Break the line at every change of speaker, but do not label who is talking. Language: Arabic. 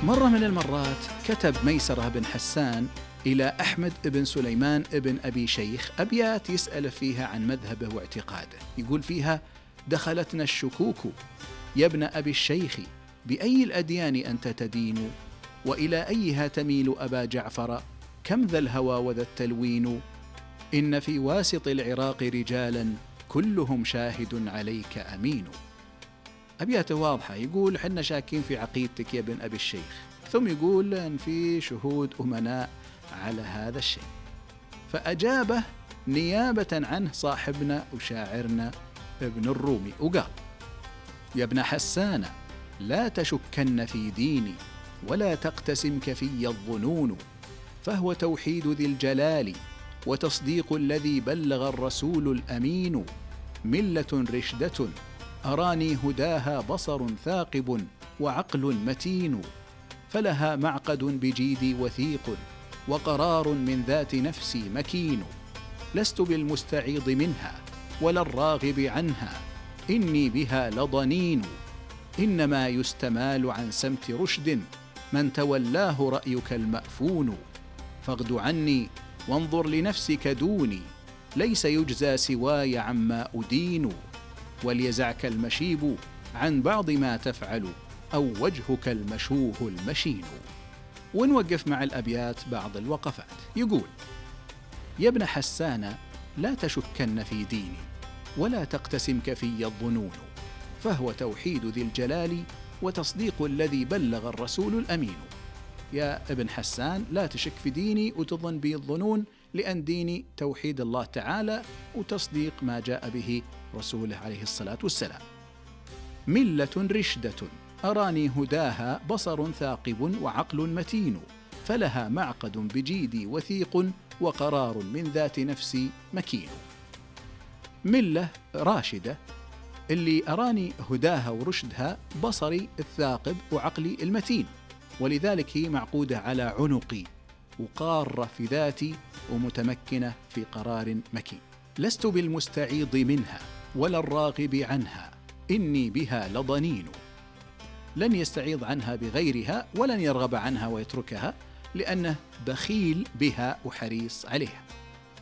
مرة من المرات كتب ميسرة بن حسان إلى أحمد بن سليمان بن أبي شيخ أبيات يسأل فيها عن مذهبه واعتقاده. يقول فيها: دخلتنا الشكوك يا ابن أبي الشيخ، بأي الأديان أنت تدين؟ وإلى أيها تميل أبا جعفر؟ كم ذا الهوى وذا التلوين؟ إن في واسط العراق رجالا كلهم شاهد عليك أمين. أبياته واضحة، يقول حنا شاكين في عقيدتك يا ابن أبي الشيخ، ثم يقول أن في شهود أمناء على هذا الشيء. فأجابه نيابة عنه صاحبنا وشاعرنا ابن الرومي وقال: يا ابن حسان، لا تشكن في ديني ولا تقتسم كفي الظنون، فهو توحيد ذي الجلال وتصديق الذي بلغ الرسول الأمين. ملة رشدة أراني هداها بصر ثاقب وعقل متين، فلها معقد بجيدي وثيق وقرار من ذات نفسي مكين. لست بالمستعيض منها ولا الراغب عنها، إني بها لضنين. إنما يستمال عن سمت رشد من تولاه رأيك المأفون. فاغد عني وانظر لنفسك دوني، ليس يجزى سواي عما أدين. وليزعك المشيب عن بعض ما تفعل، أو وجهك المشوه المشين. ونوقف مع الأبيات بعض الوقفات. يقول: يا ابن حسان، لا تشكن في ديني ولا تقتسم كفي الظنون، فهو توحيد ذي الجلال وتصديق الذي بلغ الرسول الأمين. يا ابن حسان، لا تشك في ديني وتظن بي الظنون، لأن ديني توحيد الله تعالى وتصديق ما جاء به رسوله عليه الصلاة والسلام. ملة رشدة أراني هداها بصر ثاقب وعقل متين، فلها معقد بجيدي وثيق وقرار من ذات نفسي مكين. ملة راشدة اللي أراني هداها ورشدها بصري الثاقب وعقلي المتين، ولذلك هي معقودة على عنقي وقارة في ذاتي ومتمكنة في قرار مكين. لست بالمستعيض منها ولا الراغب عنها، إني بها لضنين. لن يستعيض عنها بغيرها ولن يرغب عنها ويتركها، لأنه بخيل بها وحريص عليها.